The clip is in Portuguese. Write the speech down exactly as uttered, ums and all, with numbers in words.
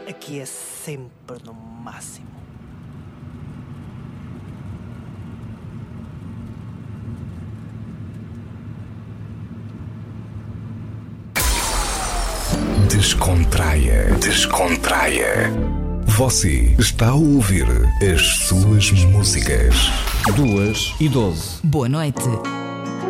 aqui é sempre no máximo. Descontraia, descontraia. Você está a ouvir as suas músicas. Duas e doze. Boa noite.